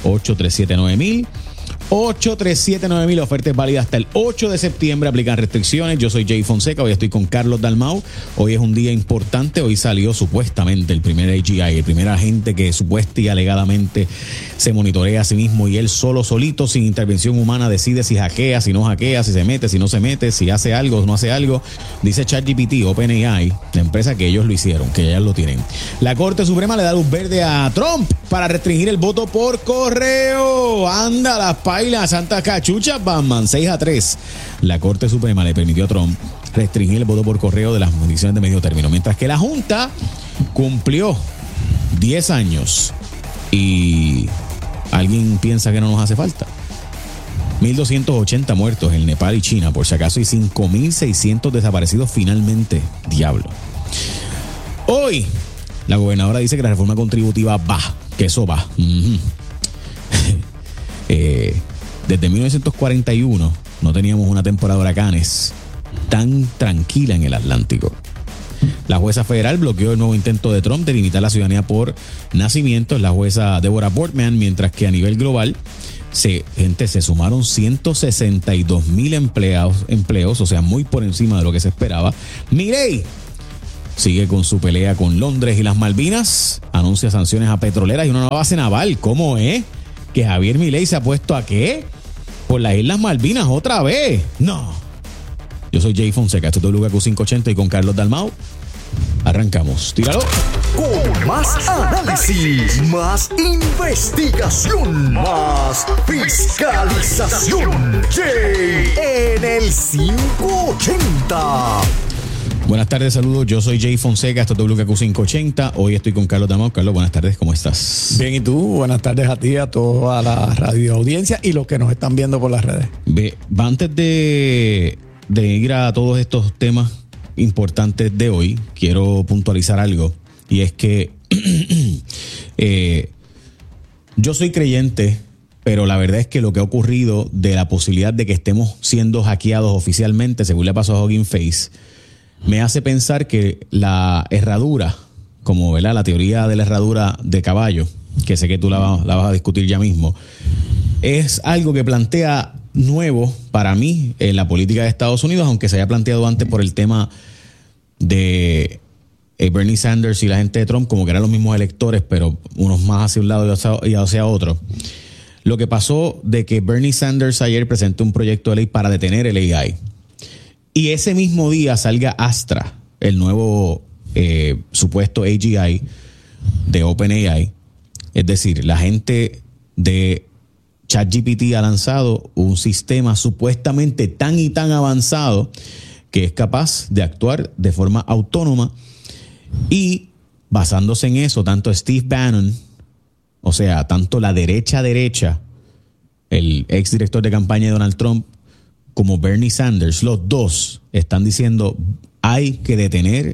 837-9000, oferta es válida hasta el 8 de septiembre, aplican restricciones. Yo soy Jay Fonseca, hoy estoy con Carlos Dalmau. Hoy es un día importante, hoy salió supuestamente el primer AGI, el primer agente que supuesta y alegadamente se monitorea a sí mismo y él solito, sin intervención humana, decide si hackea, si no hackea, si se mete, si no se mete, si hace algo o no hace algo. Dice ChatGPT, OpenAI, la empresa que ellos lo hicieron, que ya lo tienen. La Corte Suprema le da luz verde a Trump para restringir el voto por correo. Anda, las pailas, Santa Cachucha, Batman, 6-3. La Corte Suprema le permitió a Trump restringir el voto por correo de las municiones de medio término, mientras que la Junta cumplió 10 años y alguien piensa que no nos hace falta. 1.280 muertos en Nepal y China, por si acaso, y 5.600 desaparecidos finalmente. Diablo. Hoy, la gobernadora dice que la reforma contributiva va, que eso va. Desde 1941 no teníamos una temporada de huracanes tan tranquila en el Atlántico. La jueza federal bloqueó el nuevo intento de Trump de limitar la ciudadanía por nacimiento, la jueza Deborah Portman, mientras que a nivel global se sumaron 162,000 empleos, o sea, muy por encima de lo que se esperaba. Milei sigue con su pelea con Londres y las Malvinas, anuncia sanciones a petroleras y una nueva base naval. ¿Cómo es que Javier Milei se ha puesto a qué? Por las Islas Malvinas otra vez. No. Yo soy Jay Fonseca, esto es WKQ 580 y con Carlos Dalmau arrancamos. Tíralo. Con más análisis, más investigación, más fiscalización. Jay en el 580. Buenas tardes, saludos. Yo soy Jay Fonseca, esto es WKQ 580. Hoy estoy con Carlos Dalmau. Carlos, buenas tardes, ¿cómo estás? Bien, ¿y tú? Buenas tardes a ti, a toda la radio audiencia y los que nos están viendo por las redes. Antes de ir a todos estos temas importantes de hoy, quiero puntualizar algo, y es que yo soy creyente, pero la verdad es que lo que ha ocurrido de la posibilidad de que estemos siendo hackeados oficialmente, según le pasó a Hugging Face, me hace pensar que la herradura, como ¿verdad? La teoría de la herradura de caballo, que sé que tú la vas a discutir ya mismo, es algo que plantea nuevo para mí en la política de Estados Unidos, aunque se haya planteado antes por el tema de Bernie Sanders y la gente de Trump, como que eran los mismos electores, pero unos más hacia un lado y hacia otro. Lo que pasó de que Bernie Sanders ayer presentó un proyecto de ley para detener el AI, y ese mismo día salga Astra, el nuevo supuesto AGI de OpenAI, es decir, la gente de ChatGPT ha lanzado un sistema supuestamente tan y tan avanzado que es capaz de actuar de forma autónoma, y basándose en eso, tanto Steve Bannon, o sea, tanto la derecha, el exdirector de campaña de Donald Trump, como Bernie Sanders, los dos están diciendo hay que detener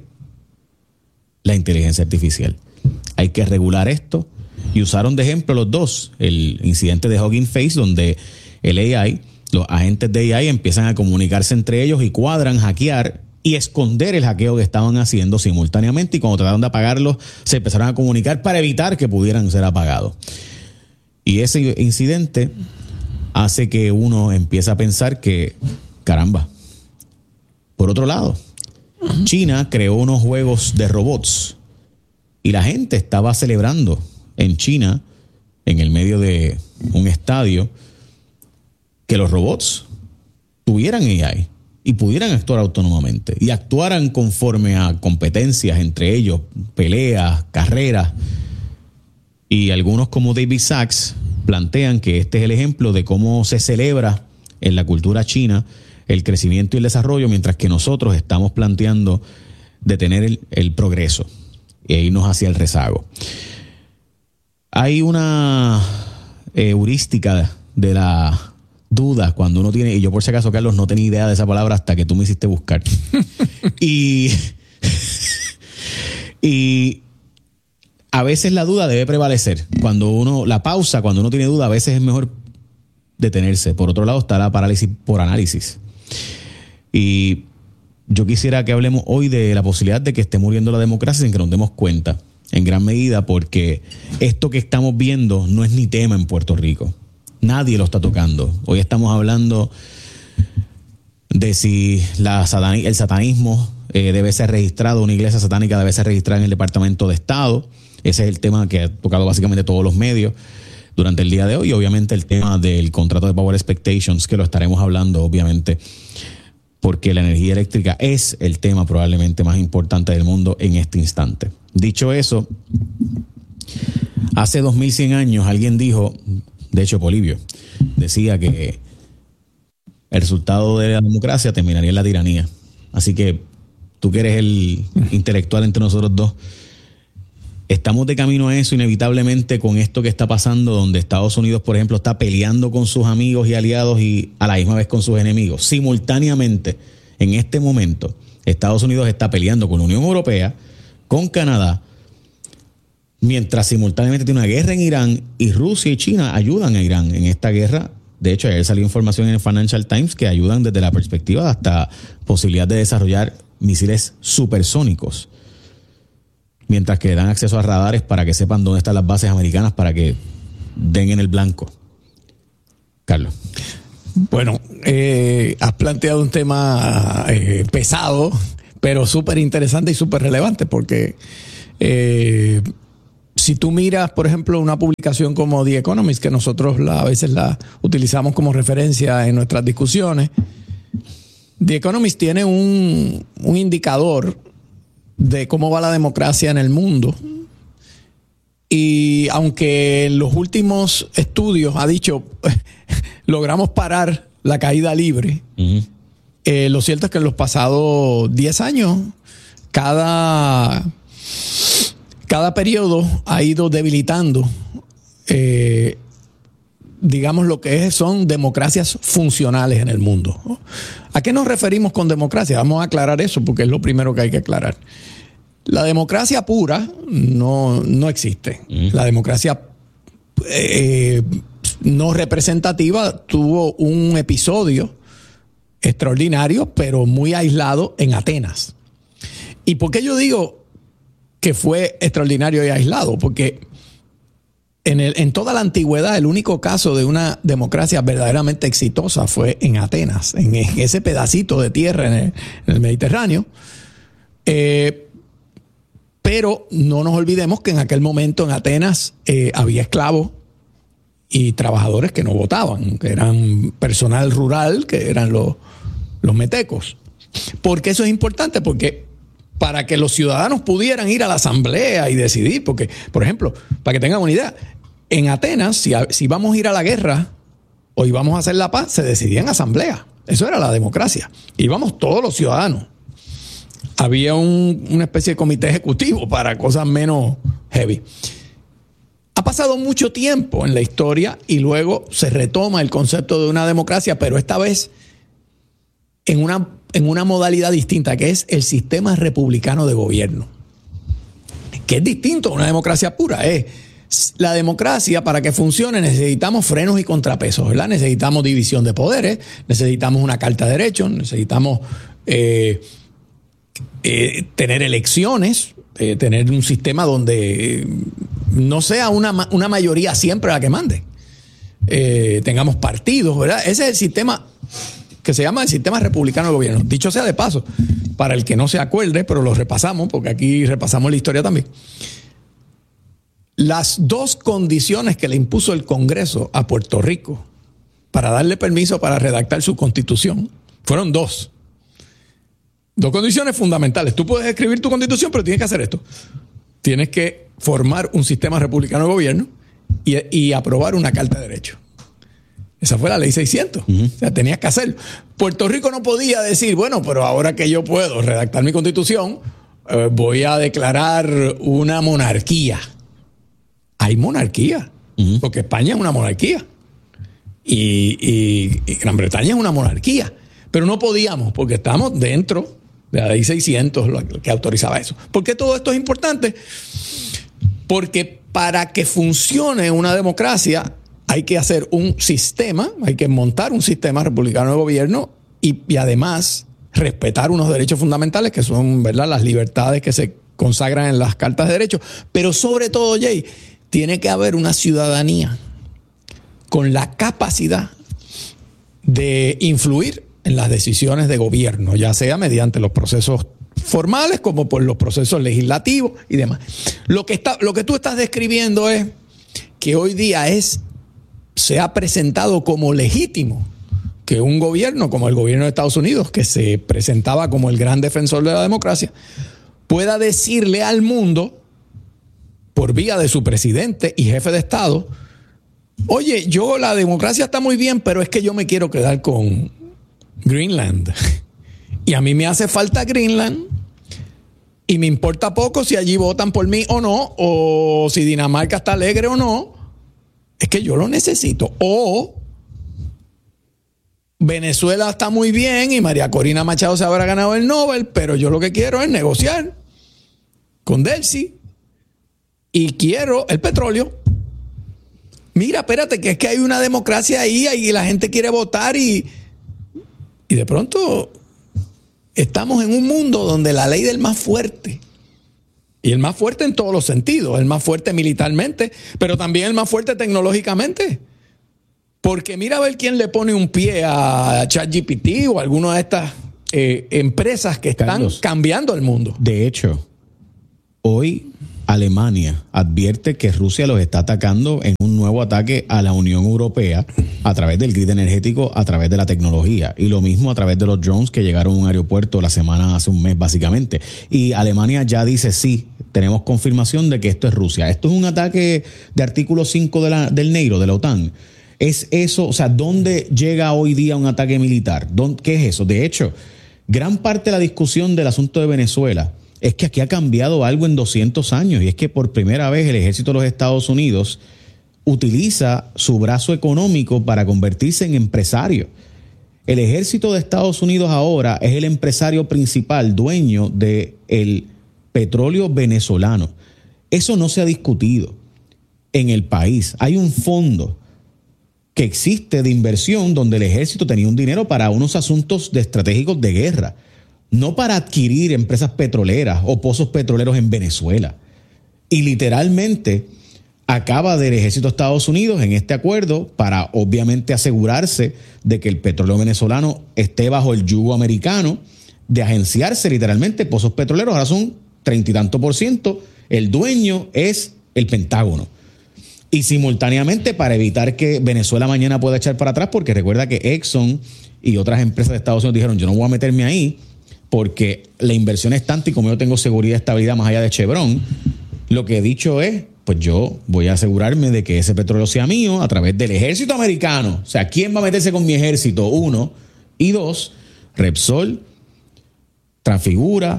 la inteligencia artificial, hay que regular esto. Y usaron de ejemplo los dos el incidente de Hugging Face, donde el AI, los agentes de AI empiezan a comunicarse entre ellos y cuadran, hackear y esconder el hackeo que estaban haciendo simultáneamente, y cuando trataron de apagarlos se empezaron a comunicar para evitar que pudieran ser apagados. Y ese incidente hace que uno empiece a pensar que, caramba, por otro lado, China creó unos juegos de robots y la gente estaba celebrando en China, en el medio de un estadio, que los robots tuvieran AI y pudieran actuar autónomamente y actuaran conforme a competencias entre ellos, peleas, carreras. Y algunos, como David Sachs, plantean que este es el ejemplo de cómo se celebra en la cultura china el crecimiento y el desarrollo, mientras que nosotros estamos planteando detener el progreso e irnos hacia el rezago. Hay una heurística de la duda cuando uno tiene, y yo por si acaso, Carlos, no tenía idea de esa palabra hasta que tú me hiciste buscar. y a veces la duda debe prevalecer. Cuando uno tiene duda, a veces es mejor detenerse. Por otro lado está la parálisis por análisis. Y yo quisiera que hablemos hoy de la posibilidad de que esté muriendo la democracia sin que nos demos cuenta, en gran medida porque esto que estamos viendo no es ni tema en Puerto Rico. Nadie lo está tocando. Hoy estamos hablando de si el satanismo debe ser registrado, una iglesia satánica debe ser registrada en el Departamento de Estado. Ese es el tema que ha tocado básicamente todos los medios durante el día de hoy. Y obviamente el tema del contrato de Power Expectations, que lo estaremos hablando obviamente, porque la energía eléctrica es el tema probablemente más importante del mundo en este instante. Dicho eso, hace 2100 años alguien dijo, de hecho Polibio, decía que el resultado de la democracia terminaría en la tiranía. Así que tú que eres el intelectual entre nosotros dos, estamos de camino a eso inevitablemente con esto que está pasando, donde Estados Unidos, por ejemplo, está peleando con sus amigos y aliados y a la misma vez con sus enemigos. Simultáneamente, en este momento, Estados Unidos está peleando con la Unión Europea, con Canadá, mientras simultáneamente tiene una guerra en Irán, y Rusia y China ayudan a Irán en esta guerra. De hecho, ayer salió información en el Financial Times que ayudan desde la perspectiva hasta posibilidad de desarrollar misiles supersónicos, mientras que dan acceso a radares para que sepan dónde están las bases americanas para que den en el blanco. Carlos. Bueno, has planteado un tema pesado, pero súper interesante y súper relevante, porque si tú miras, por ejemplo, una publicación como The Economist, que nosotros a veces la utilizamos como referencia en nuestras discusiones, The Economist tiene un indicador de cómo va la democracia en el mundo. Y aunque en los últimos estudios ha dicho logramos parar la caída libre, lo cierto es que en los pasados 10 años cada periodo ha ido debilitando digamos lo que son democracias funcionales en el mundo. ¿A qué nos referimos con democracia? Vamos a aclarar eso porque es lo primero que hay que aclarar. La democracia pura no existe. La democracia no representativa tuvo un episodio extraordinario, pero muy aislado en Atenas. ¿Y por qué yo digo que fue extraordinario y aislado? Porque en toda la antigüedad el único caso de una democracia verdaderamente exitosa fue en Atenas, en ese pedacito de tierra en el Mediterráneo. Pero no nos olvidemos que en aquel momento en Atenas había esclavos y trabajadores que no votaban, que eran personal rural, que eran los metecos. ¿Por qué eso es importante? Porque para que los ciudadanos pudieran ir a la asamblea y decidir, porque, por ejemplo, para que tengan una idea, en Atenas, si vamos a ir a la guerra o íbamos a hacer la paz, se decidía en asamblea. Eso era la democracia. Íbamos todos los ciudadanos. Había una especie de comité ejecutivo para cosas menos heavy. Ha pasado mucho tiempo en la historia y luego se retoma el concepto de una democracia, pero esta vez en una modalidad distinta, que es el sistema republicano de gobierno, que es distinto a una democracia pura. La democracia, para que funcione, necesitamos frenos y contrapesos, ¿verdad? Necesitamos división de poderes, necesitamos una carta de derechos, necesitamos tener elecciones, tener un sistema donde no sea una mayoría siempre la que mande. Tengamos partidos, ¿verdad? Ese es el sistema que se llama el sistema republicano de gobierno. Dicho sea de paso, para el que no se acuerde, pero lo repasamos, porque aquí repasamos la historia también. Las dos condiciones que le impuso el Congreso a Puerto Rico para darle permiso para redactar su constitución fueron dos. Dos condiciones fundamentales. Tú puedes escribir tu constitución, pero tienes que hacer esto. Tienes que formar un sistema republicano de gobierno y aprobar una carta de derechos. Esa fue la ley 600. O sea, tenías que hacerlo. Puerto Rico no podía decir, bueno, pero ahora que yo puedo redactar mi constitución, voy a declarar una monarquía. Hay monarquía, porque España es una monarquía. Y Gran Bretaña es una monarquía. Pero no podíamos, porque estamos dentro de la ley 600, lo que autorizaba eso. ¿Por qué todo esto es importante? Porque para que funcione una democracia hay que hacer un sistema, hay que montar un sistema republicano de gobierno y además respetar unos derechos fundamentales que son, ¿verdad?, las libertades que se consagran en las cartas de derechos. Pero sobre todo, Jay, tiene que haber una ciudadanía con la capacidad de influir en las decisiones de gobierno, ya sea mediante los procesos formales como por los procesos legislativos y demás. Lo que tú estás describiendo es que hoy día se ha presentado como legítimo que un gobierno como el gobierno de Estados Unidos, que se presentaba como el gran defensor de la democracia, pueda decirle al mundo, por vía de su presidente y jefe de Estado, oye, la democracia está muy bien, pero es que yo me quiero quedar con Greenland. Y a mí me hace falta Greenland y me importa poco si allí votan por mí o no, o si Dinamarca está alegre o no. Es que yo lo necesito. O Venezuela está muy bien y María Corina Machado se habrá ganado el Nobel, pero yo lo que quiero es negociar con Delcy y quiero el petróleo. Mira, espérate, que es que hay una democracia ahí y la gente quiere votar y de pronto estamos en un mundo donde la ley del más fuerte, y el más fuerte en todos los sentidos, el más fuerte militarmente, pero también el más fuerte tecnológicamente. Porque mira a ver quién le pone un pie a ChatGPT o a alguna de estas empresas que están cambiando el mundo. De hecho, hoy Alemania advierte que Rusia los está atacando en un nuevo ataque a la Unión Europea a través del grid energético, a través de la tecnología, y lo mismo a través de los drones que llegaron a un aeropuerto hace un mes básicamente. Y Alemania ya dice sí, tenemos confirmación de que esto es Rusia. Esto es un ataque de artículo 5 del NATO, de la OTAN. Es eso, o sea, ¿dónde llega hoy día un ataque militar? ¿Qué es eso? De hecho, gran parte de la discusión del asunto de Venezuela es que aquí ha cambiado algo en 200 años, y es que por primera vez el ejército de los Estados Unidos utiliza su brazo económico para convertirse en empresario. El ejército de Estados Unidos ahora es el empresario principal, dueño del petróleo venezolano. Eso no se ha discutido en el país. Hay un fondo que existe de inversión donde el ejército tenía un dinero para unos asuntos estratégicos de guerra, no para adquirir empresas petroleras o pozos petroleros en Venezuela. Y literalmente acaba del ejército de Estados Unidos en este acuerdo para obviamente asegurarse de que el petróleo venezolano esté bajo el yugo americano, de agenciarse literalmente pozos petroleros. Ahora son 30 y tanto %. El dueño es el Pentágono. Y simultáneamente para evitar que Venezuela mañana pueda echar para atrás, porque recuerda que Exxon y otras empresas de Estados Unidos dijeron, yo no voy a meterme ahí porque la inversión es tanta y como yo tengo seguridad y estabilidad más allá de Chevron, lo que he dicho es, pues yo voy a asegurarme de que ese petróleo sea mío a través del ejército americano. O sea, ¿quién va a meterse con mi ejército? 1. Y 2, Repsol, Transfigura,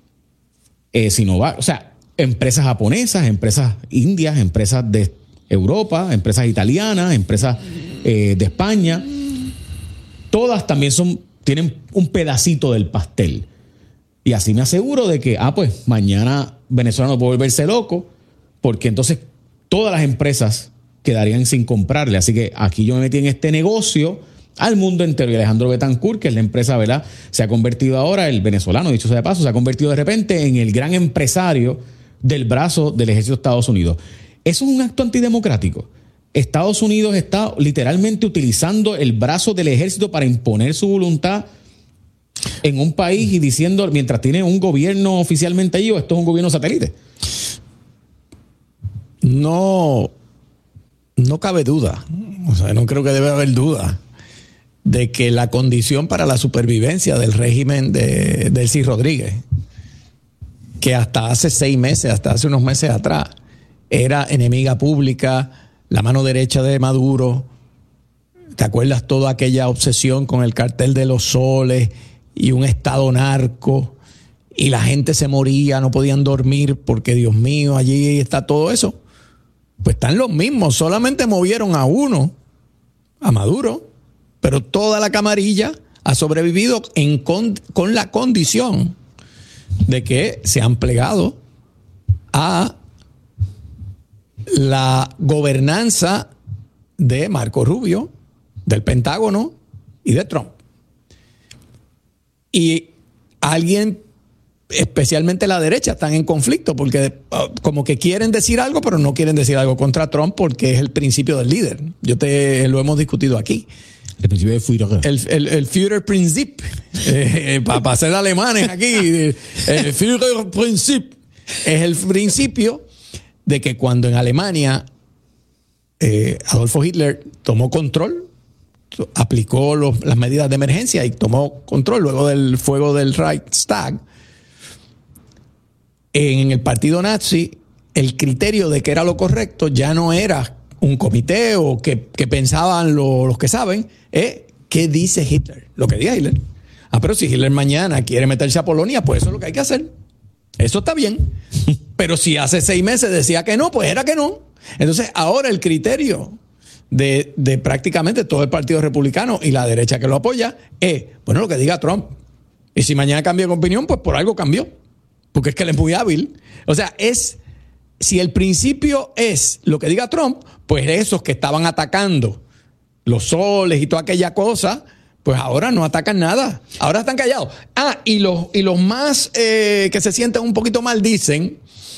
Sinovac, o sea, empresas japonesas, empresas indias, empresas de Europa, empresas italianas, empresas de España, todas también tienen un pedacito del pastel. Y así me aseguro de que, pues mañana Venezuela no puede volverse loco, porque entonces todas las empresas quedarían sin comprarle. Así que aquí yo me metí en este negocio al mundo entero. Y Alejandro Betancourt, que es la empresa, ¿verdad?, se ha convertido ahora, el venezolano, dicho sea de paso, se ha convertido de repente en el gran empresario del brazo del ejército de Estados Unidos. Eso es un acto antidemocrático. Estados Unidos está literalmente utilizando el brazo del ejército para imponer su voluntad en un país y diciendo, mientras tiene un gobierno oficialmente allí, o esto es un gobierno satélite. No cabe duda, o sea, no creo que debe haber duda de que la condición para la supervivencia del régimen de Delcy Rodríguez, que hasta hace 6 meses, hasta hace unos meses atrás, era enemiga pública, la mano derecha de Maduro. ¿Te acuerdas toda aquella obsesión con el cartel de los soles y un estado narco? Y la gente se moría, no podían dormir porque, Dios mío, allí está todo eso. Pues están los mismos, solamente movieron a uno, a Maduro, pero toda la camarilla ha sobrevivido con la condición de que se han plegado a la gobernanza de Marco Rubio, del Pentágono y de Trump. Y alguien, especialmente la derecha, están en conflicto porque como que quieren decir algo, pero no quieren decir algo contra Trump porque es el principio del líder. Lo hemos discutido aquí. El principio de Führer. El Führerprinzip. Para ser alemanes aquí. El Führerprinzip es el principio de que cuando en Alemania Adolfo Hitler tomó control, aplicó las medidas de emergencia y tomó control luego del fuego del Reichstag, en el partido nazi el criterio de que era lo correcto ya no era un comité o que pensaban los que saben, ¿qué dice Hitler? Lo que diga Hitler. Pero si Hitler mañana quiere meterse a Polonia, pues eso es lo que hay que hacer. Eso está bien. Pero si hace 6 meses decía que no, pues era que no. Entonces ahora el criterio de prácticamente todo el Partido Republicano y la derecha que lo apoya es, bueno, lo que diga Trump. Y si mañana cambia de opinión, pues por algo cambió. Porque es que él es muy hábil. O sea, si el principio es lo que diga Trump, pues esos que estaban atacando los soles y toda aquella cosa, pues ahora no atacan nada. Ahora están callados. Y los más que se sienten un poquito mal dicen,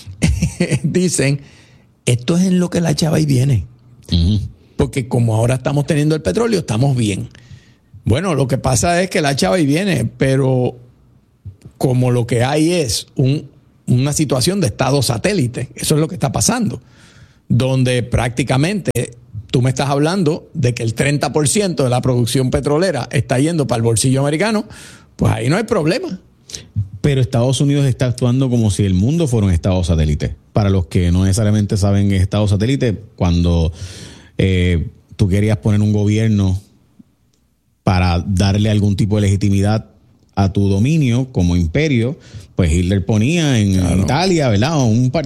esto es en lo que la chava y viene. Porque como ahora estamos teniendo el petróleo, estamos bien. Bueno, lo que pasa es que la chava y viene, pero como lo que hay es una situación de estado satélite, eso es lo que está pasando, donde prácticamente tú me estás hablando de que el 30% de la producción petrolera está yendo para el bolsillo americano, pues ahí no hay problema. Pero Estados Unidos está actuando como si el mundo fuera un estado satélite. Para los que no necesariamente saben qué es estado satélite, cuando tú querías poner un gobierno para darle algún tipo de legitimidad a tu dominio como imperio, pues Hitler ponía en Italia, ¿verdad? Un